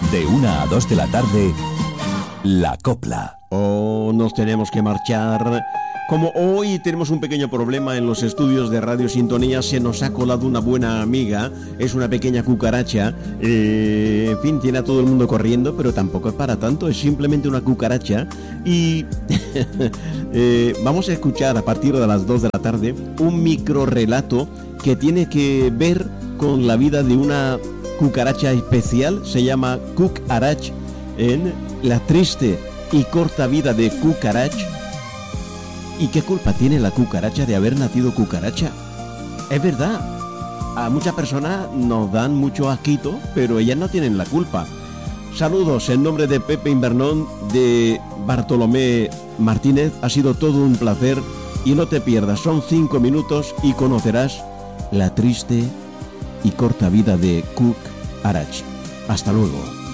De 1 a 2 de la tarde, La Copla. Oh, nos tenemos que marchar. Como hoy tenemos un pequeño problema en los estudios de Radio Sintonía, se nos ha colado una buena amiga, es una pequeña cucaracha, en fin, tiene a todo el mundo corriendo, pero tampoco es para tanto, es simplemente una cucaracha. Y vamos a escuchar a partir de las 2 de la tarde un micro relato que tiene que ver con la vida de una cucaracha especial, se llama Cucarach, en la triste y corta vida de Cucarach. ¿Y qué culpa tiene la cucaracha de haber nacido cucaracha? Es verdad, a muchas personas nos dan mucho asquito, pero ellas no tienen la culpa. Saludos en nombre de Pepe Invernón, de Bartolomé Martínez, ha sido todo un placer y no te pierdas, son 5 minutos y conocerás la triste y corta vida de Cucarach. Hasta luego.